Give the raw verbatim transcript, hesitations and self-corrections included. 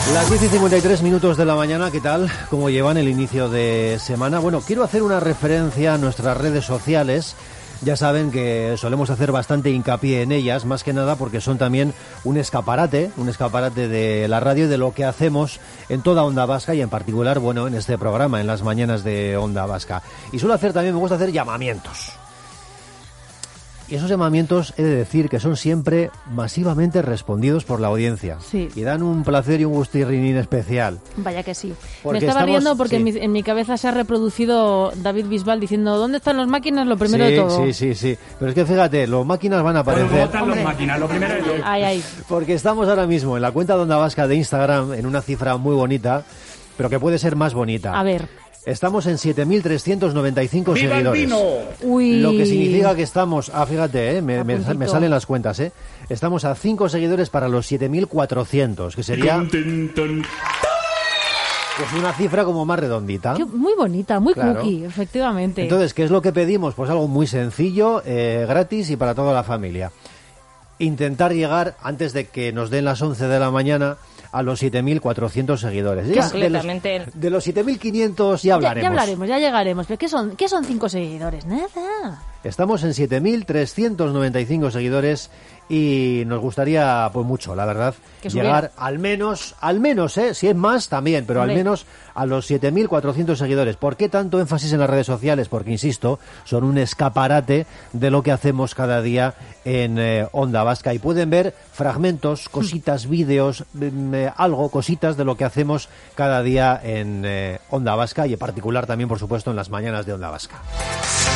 Las diez y cincuenta y tres minutos de la mañana, ¿qué tal? ¿Cómo llevan el inicio de semana? Bueno, quiero hacer una referencia a nuestras redes sociales. Ya saben que solemos hacer bastante hincapié en ellas, más que nada porque son también un escaparate, un escaparate de la radio y de lo que hacemos en toda Onda Vasca y en particular, bueno, en este programa, en las mañanas de Onda Vasca. Y suelo hacer también, me gusta hacer llamamientos. Y esos llamamientos, he de decir, que son siempre masivamente respondidos por la audiencia. Sí. Y dan un placer y un gustirrinín especial. Vaya que sí. Porque Me estaba estamos, riendo porque sí. en, mi, en mi cabeza se ha reproducido David Bisbal diciendo ¿dónde están las máquinas? Lo primero sí, de todo. Sí, sí, sí. Pero es que fíjate, las máquinas van a aparecer. ¿Cómo están las máquinas? Lo primero de todo. Ay, ay. Porque estamos ahora mismo en la cuenta de Onda Vasca de Instagram en una cifra muy bonita, pero que puede ser más bonita. A ver. Estamos en siete mil trescientos noventa y cinco ¡Viva el seguidores. vino! Uy. Lo que significa que estamos, ah, fíjate, eh, me, A me, puntito. me salen las cuentas, eh. Estamos a cinco seguidores para los siete mil cuatrocientos, que sería Contentan. pues una cifra como más redondita. Qué- muy bonita, muy Claro. cookie, efectivamente. Entonces, ¿qué es lo que pedimos? Pues algo muy sencillo, eh, gratis y para toda la familia. Intentar llegar antes de que nos den las once de la mañana a los siete mil cuatrocientos seguidores. Ya, Completamente. De los, de los siete mil quinientos ya ya, hablaremos. ya hablaremos, ya llegaremos. ¿Pero qué son, qué son cinco seguidores? Nada. Estamos en siete mil trescientos noventa y cinco seguidores y nos gustaría, pues mucho, la verdad, Que llegar subiera. al menos, al menos, ¿eh? Si es más, también, pero Hombre. al menos a los siete mil cuatrocientos seguidores. ¿Por qué tanto énfasis en las redes sociales? Porque, insisto, son un escaparate de lo que hacemos cada día en eh, Onda Vasca y pueden ver fragmentos, cositas, vídeos, mm, eh, algo, cositas de lo que hacemos cada día en eh, Onda Vasca y en particular también, por supuesto, en las mañanas de Onda Vasca.